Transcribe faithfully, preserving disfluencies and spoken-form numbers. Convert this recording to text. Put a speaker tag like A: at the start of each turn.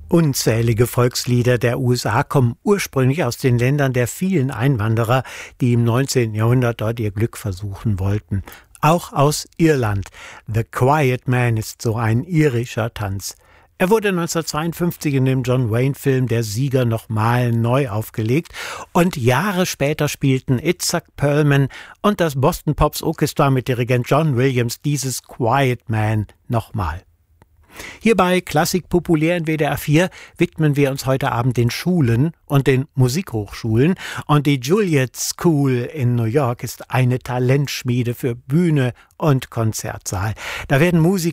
A: Unzählige Volkslieder der U S A kommen ursprünglich aus den Ländern der vielen Einwanderer, die im neunzehnten Jahrhundert dort ihr Glück versuchen wollten. Auch aus Irland. The Quiet Man ist so ein irischer Tanz. Er wurde neunzehnhundertzweiundfünfzig in dem John Wayne-Film Der Sieger nochmal neu aufgelegt und Jahre später spielten Itzhak Perlman und das Boston Pops Orchestra mit Dirigent John Williams dieses Quiet Man nochmal. Hier bei Klassik populär in W D R vier widmen wir uns heute Abend den Schulen und den Musikhochschulen. Und die Juilliard School in New York ist eine Talentschmiede für Bühne und Konzertsaal. Da werden Musiker